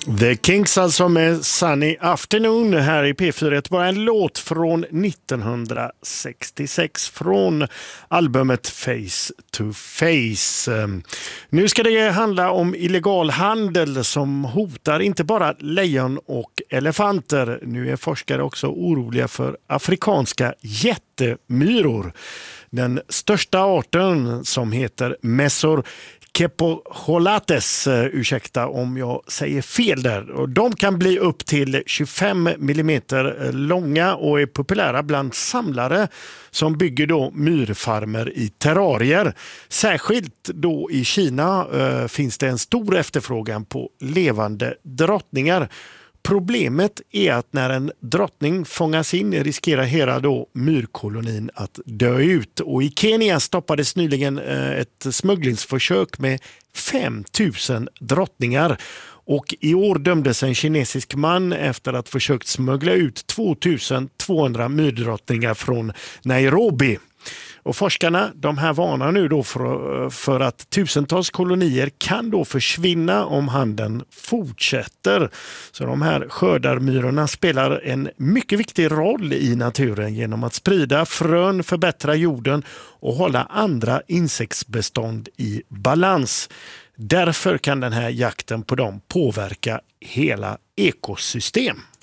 The Kinks alltså med Sunny Afternoon här i P4. Bara en låt från 1966 från albumet Face to Face. Nu ska det handla om illegal handel som hotar inte bara lejon och elefanter. Nu är forskare också oroliga för afrikanska jättemyror. Den största arten som heter Mesorkeppholates, ursäkta om jag säger fel där. Och de kan bli upp till 25 millimeter långa och är populära bland samlare som bygger då myrfarmer i terrarier. Särskilt då i Kina finns det en stor efterfrågan på levande drottningar. Problemet är att när en drottning fångas in riskerar hela då myrkolonin att dö ut. Och i Kenya stoppades nyligen ett smugglingsförsök med 5000 drottningar. Och i år dömdes en kinesisk man efter att försökt smuggla ut 2200 myrdrottningar från Nairobi. Och forskarna de här varnar nu då för att tusentals kolonier kan då försvinna om handeln fortsätter. Så de här skördarmyrorna spelar en mycket viktig roll i naturen genom att sprida frön, förbättra jorden och hålla andra insektsbestånd i balans. Därför kan den här jakten på dem påverka hela ekosystem.